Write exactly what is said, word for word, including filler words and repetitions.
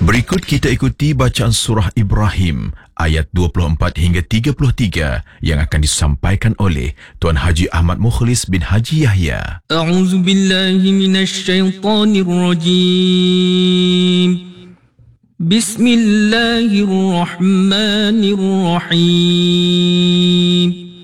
Berikut kita ikuti bacaan surah Ibrahim ayat dua puluh empat hingga tiga puluh tiga yang akan disampaikan oleh Tuan Haji Ahmad Mukhlis bin Haji Yahya. A'udzu billahi minasy syaithanir rajim. Bismillahirrahmanirrahim.